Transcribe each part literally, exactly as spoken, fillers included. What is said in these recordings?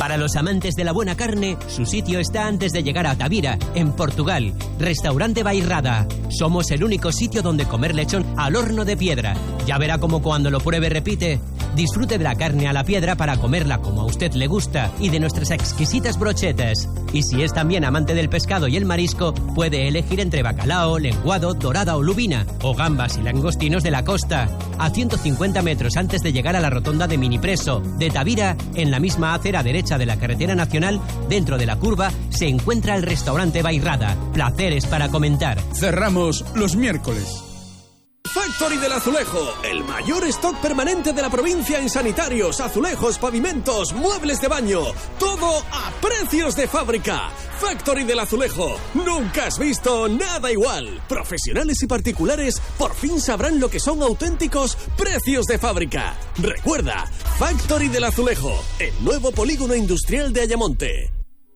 Para los amantes de la buena carne, su sitio está antes de llegar a Tavira, en Portugal. Restaurante Bairrada. Somos el único sitio donde comer lechón al horno de piedra. Ya verá cómo cuando lo pruebe repite. Disfrute de la carne a la piedra para comerla como a usted le gusta y de nuestras exquisitas brochetas. Y si es también amante del pescado y el marisco, puede elegir entre bacalao, lenguado, dorada o lubina, o gambas y langostinos de la costa. A ciento cincuenta metros antes de llegar a la rotonda de Minipreso de Tavira, en la misma acera derecha de la carretera nacional, dentro de la curva, se encuentra el restaurante Bairrada. Placeres para comentar. Cerramos los miércoles. Factory del Azulejo, el mayor stock permanente de la provincia en sanitarios, azulejos, pavimentos, muebles de baño, todo a precios de fábrica. Factory del Azulejo, nunca has visto nada igual. Profesionales y particulares por fin sabrán lo que son auténticos precios de fábrica. Recuerda, Factory del Azulejo, el nuevo polígono industrial de Ayamonte.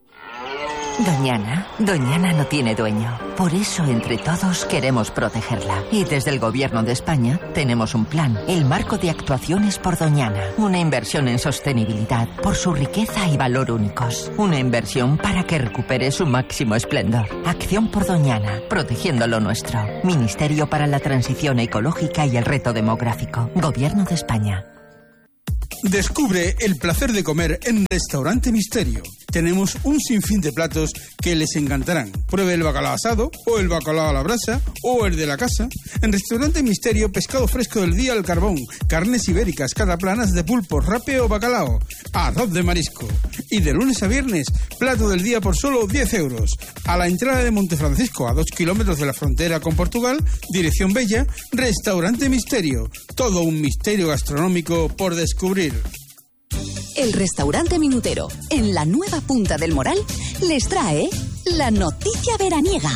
Doñana, Doñana no tiene dueño. Por eso, entre todos, queremos protegerla. Y desde el Gobierno de España tenemos un plan, el Marco de Actuaciones por Doñana. Una inversión en sostenibilidad por su riqueza y valor únicos. Una inversión para que recupere su máximo esplendor. Acción por Doñana, protegiendo lo nuestro. Ministerio para la Transición Ecológica y el Reto Demográfico. Gobierno de España. Descubre el placer de comer en Restaurante Misterio. Tenemos un sinfín de platos que les encantarán. Pruebe el bacalao asado, o el bacalao a la brasa, o el de la casa. En Restaurante Misterio, pescado fresco del día al carbón, carnes ibéricas, cataplanas de pulpo, rape o bacalao, arroz de marisco. Y de lunes a viernes, plato del día por solo diez euros. A la entrada de Montefrancisco, a dos kilómetros de la frontera con Portugal, dirección Bella, Restaurante Misterio. Todo un misterio gastronómico por descubrir. El Restaurante Minutero, en la nueva Punta del Moral, les trae la noticia veraniega.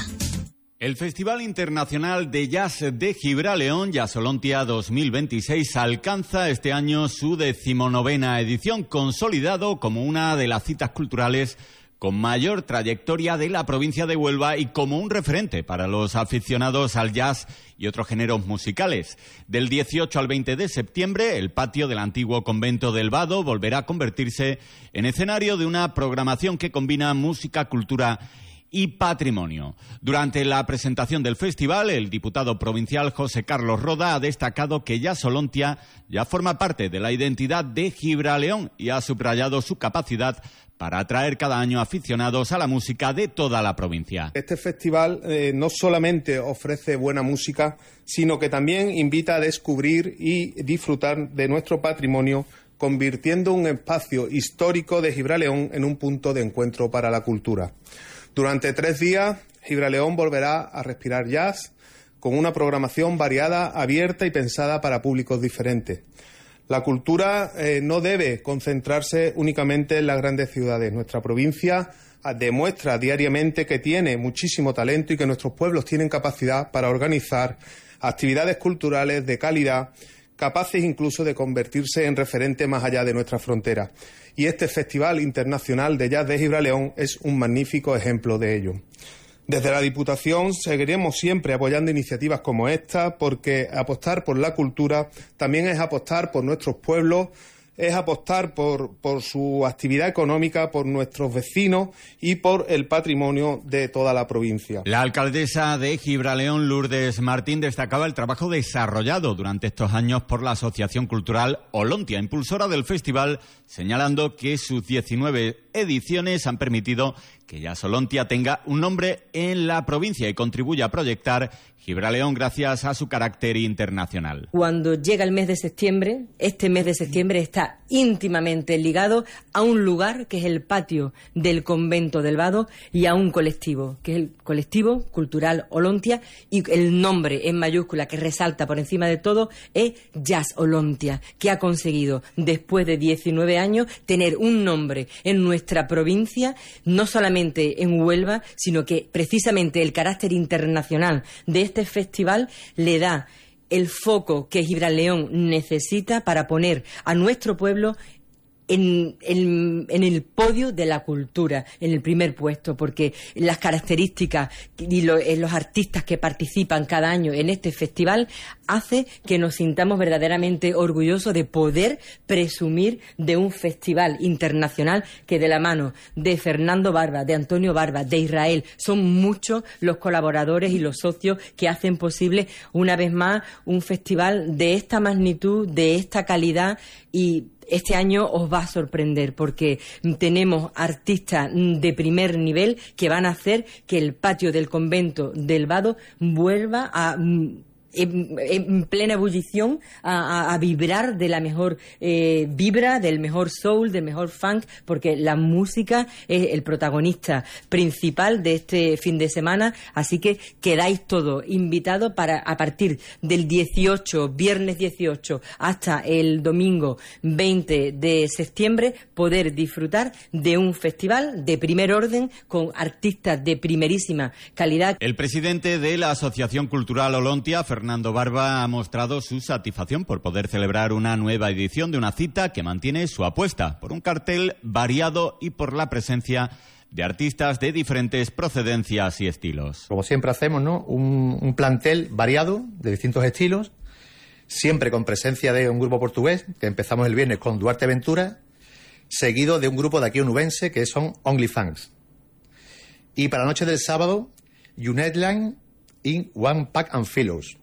El Festival Internacional de Jazz de Gibraleón, Jazzolontia dos mil veintiséis, alcanza este año su decimonovena edición, consolidado como una de las citas culturales con mayor trayectoria de la provincia de Huelva y como un referente para los aficionados al jazz y otros géneros musicales. Del dieciocho al veinte de septiembre, el patio del antiguo convento del Vado volverá a convertirse en escenario de una programación que combina música, cultura y patrimonio. Durante la presentación del festival, el diputado provincial José Carlos Roda ha destacado que Jazzolontia ya forma parte de la identidad de Gibraleón y ha subrayado su capacidad para atraer cada año aficionados a la música de toda la provincia. Este festival eh, no solamente ofrece buena música, sino que también invita a descubrir y disfrutar de nuestro patrimonio, convirtiendo un espacio histórico de Gibraleón en un punto de encuentro para la cultura. Durante tres días, Gibraleón volverá a respirar jazz con una programación variada, abierta y pensada para públicos diferentes. La cultura eh, no debe concentrarse únicamente en las grandes ciudades. Nuestra provincia demuestra diariamente que tiene muchísimo talento y que nuestros pueblos tienen capacidad para organizar actividades culturales de calidad, capaces incluso de convertirse en referente más allá de nuestras fronteras. Y este Festival Internacional de Jazz de Gibraleón es un magnífico ejemplo de ello. Desde la Diputación seguiremos siempre apoyando iniciativas como esta, porque apostar por la cultura también es apostar por nuestros pueblos, es apostar por, por su actividad económica, por nuestros vecinos y por el patrimonio de toda la provincia. La alcaldesa de Gibraleón, Lourdes Martín, destacaba el trabajo desarrollado durante estos años por la Asociación Cultural Olontia, impulsora del festival, señalando que sus diecinueve ediciones han permitido que Jazzolontia tenga un nombre en la provincia y contribuya a proyectar Gibraleón gracias a su carácter internacional. Cuando llega el mes de septiembre, este mes de septiembre está íntimamente ligado a un lugar que es el patio del convento del Vado y a un colectivo, que es el colectivo cultural Olontia, y el nombre en mayúscula que resalta por encima de todo es Jazzolontia, que ha conseguido después de diecinueve años tener un nombre en nuestra provincia, no solamente en Huelva, sino que precisamente el carácter internacional de este festival le da el foco que Gibraleón necesita para poner a nuestro pueblo En, en, en el podio de la cultura, en el primer puesto, porque las características y lo, los artistas que participan cada año en este festival hace que nos sintamos verdaderamente orgullosos de poder presumir de un festival internacional que, de la mano de Fernando Barba, de Antonio Barba, de Israel, son muchos los colaboradores y los socios que hacen posible una vez más un festival de esta magnitud, de esta calidad. Y este año os va a sorprender porque tenemos artistas de primer nivel que van a hacer que el patio del convento del Vado vuelva a... En, en plena ebullición a, a, a vibrar de la mejor eh, vibra, del mejor soul, del mejor funk, porque la música es el protagonista principal de este fin de semana, así que quedáis todos invitados para a partir del dieciocho, viernes dieciocho, hasta el domingo veinte de septiembre, poder disfrutar de un festival de primer orden con artistas de primerísima calidad. El presidente de la Asociación Cultural Olontia, Fernando Fernando Barba, ha mostrado su satisfacción por poder celebrar una nueva edición de una cita que mantiene su apuesta por un cartel variado y por la presencia de artistas de diferentes procedencias y estilos. Como siempre hacemos, ¿no? Un, un plantel variado de distintos estilos, siempre con presencia de un grupo portugués, que empezamos el viernes con Duarte Ventura, seguido de un grupo de aquí onubense que son OnlyFans. Y para la noche del sábado, Unedline in One Pack and Philos.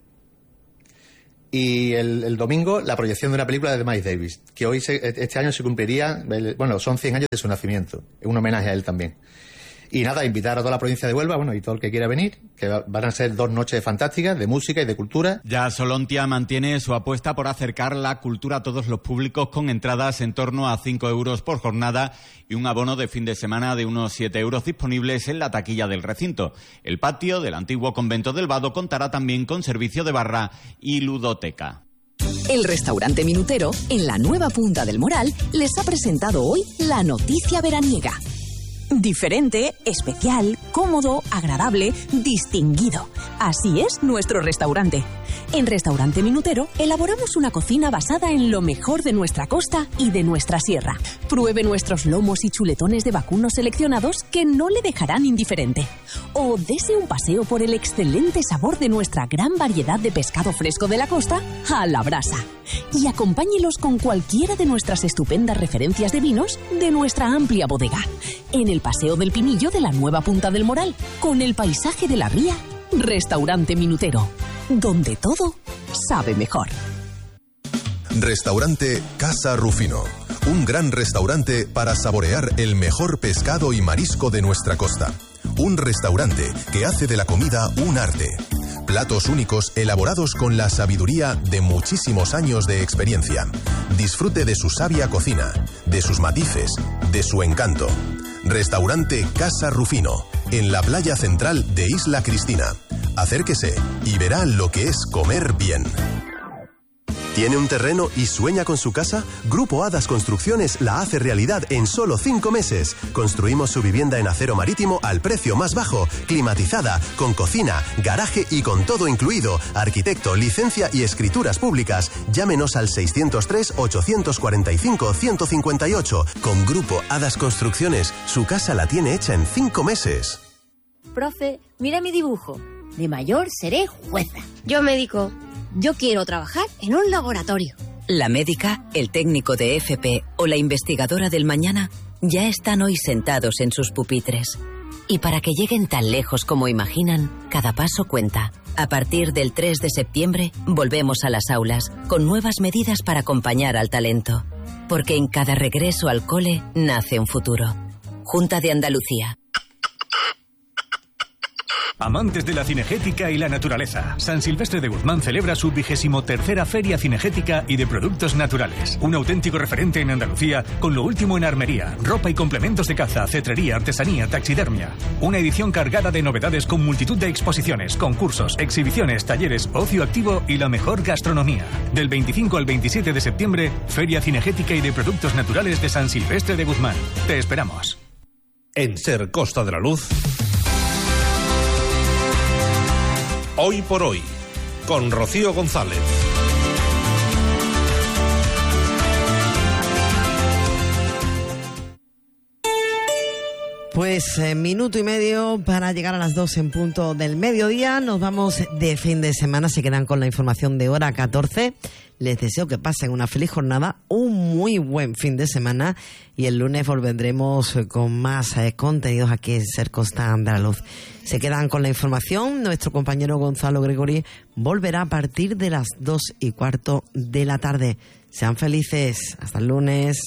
Y el, el domingo, la proyección de una película de Miles Davis, que hoy, se, este año se cumpliría, bueno, son cien años de su nacimiento, un homenaje a él también. Y nada, invitar a toda la provincia de Huelva, bueno, y todo el que quiera venir, que van a ser dos noches fantásticas de música y de cultura. Jazz Olontia mantiene su apuesta por acercar la cultura a todos los públicos con entradas en torno a cinco euros por jornada y un abono de fin de semana de unos siete euros disponibles en la taquilla del recinto. El patio del antiguo convento del Vado contará también con servicio de barra y ludoteca. El restaurante Minutero, en la nueva Punta del Moral, les ha presentado hoy la noticia veraniega. Diferente, especial, cómodo, agradable, distinguido. Así es nuestro restaurante. En Restaurante Minutero elaboramos una cocina basada en lo mejor de nuestra costa y de nuestra sierra. Pruebe nuestros lomos y chuletones de vacuno seleccionados que no le dejarán indiferente. O dese un paseo por el excelente sabor de nuestra gran variedad de pescado fresco de la costa a la brasa. Y acompáñelos con cualquiera de nuestras estupendas referencias de vinos de nuestra amplia bodega. En el Paseo del Pinillo de la nueva Punta del Moral, con el paisaje de la ría, Restaurante Minutero, donde todo sabe mejor. Restaurante Casa Rufino, un gran restaurante para saborear el mejor pescado y marisco de nuestra costa. Un restaurante que hace de la comida un arte. Platos únicos elaborados con la sabiduría de muchísimos años de experiencia. Disfrute de su sabia cocina, de sus matices, de su encanto. Restaurante Casa Rufino, en la playa central de Isla Cristina. Acérquese y verá lo que es comer bien. ¿Tiene un terreno y sueña con su casa? Grupo Hadas Construcciones la hace realidad en solo cinco meses. Construimos su vivienda en acero marítimo al precio más bajo, climatizada, con cocina, garaje y con todo incluido. Arquitecto, licencia y escrituras públicas. Llámenos al seiscientos tres, ochocientos cuarenta y cinco, ciento cincuenta y ocho. Con Grupo Hadas Construcciones, su casa la tiene hecha en cinco meses. Profe, mira mi dibujo. De mayor seré jueza. Yo médico. Yo quiero trabajar en un laboratorio. La médica, el técnico de F P o la investigadora del mañana ya están hoy sentados en sus pupitres. Y para que lleguen tan lejos como imaginan, cada paso cuenta. A partir del tres de septiembre, volvemos a las aulas, con nuevas medidas para acompañar al talento. Porque en cada regreso al cole nace un futuro. Junta de Andalucía. Amantes de la cinegética y la naturaleza, San Silvestre de Guzmán celebra su vigésimo tercera Feria Cinegética y de Productos Naturales. Un auténtico referente en Andalucía con lo último en armería, ropa y complementos de caza, cetrería, artesanía, taxidermia. Una edición cargada de novedades con multitud de exposiciones, concursos, exhibiciones, talleres, ocio activo y la mejor gastronomía. Del veinticinco al veintisiete de septiembre, Feria Cinegética y de Productos Naturales de San Silvestre de Guzmán. Te esperamos. En Ser Costa de la Luz, Hoy por Hoy, con Rocío González. Pues eh, minuto y medio para llegar a las dos en punto del mediodía. Nos vamos de fin de semana. Se quedan con la información de hora catorce. Les deseo que pasen una feliz jornada, un muy buen fin de semana, y el lunes volvendremos con más eh, contenidos aquí en Ser Costa Andaluz. Se quedan con la información. Nuestro compañero Gonzalo Gregori volverá a partir de las dos y cuarto de la tarde. Sean felices. Hasta el lunes.